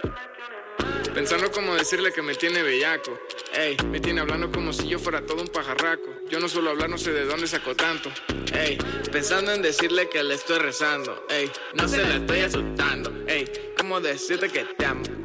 Pensando cómo decirle que me tiene bellaco. Ey, me tiene hablando como si yo fuera todo un pajarraco. Yo no suelo hablar, no sé de dónde sacó tanto. Ey, pensando en decirle que le estoy rezando. Ey, no se la estoy asustando. Ey, cómo decirte que te amo.